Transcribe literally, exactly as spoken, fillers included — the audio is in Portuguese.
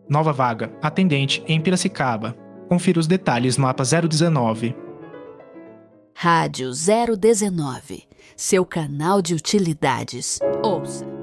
Nova vaga, atendente em Piracicaba. Confira os detalhes no mapa zero dezenove. Rádio zero dezenove, seu canal de utilidades. Ouça!